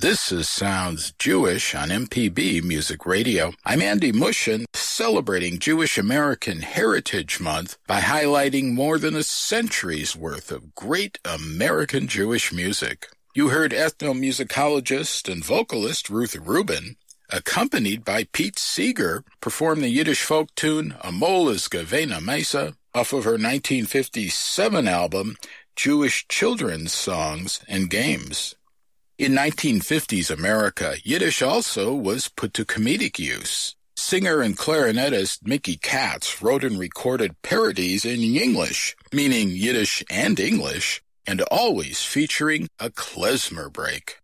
This is Sounds Jewish on MPB Music Radio. I'm Andy Mushin, celebrating Jewish American Heritage Month by highlighting more than a century's worth of great American Jewish music. You heard ethnomusicologist and vocalist Ruth Rubin, accompanied by Pete Seeger, perform the Yiddish folk tune Amol is Gevena Mesa off of her 1957 album Jewish Children's Songs and Games. In 1950s America, Yiddish also was put to comedic use. Singer and clarinetist Mickey Katz wrote and recorded parodies in Yinglish, meaning Yiddish and English, and always featuring a klezmer break.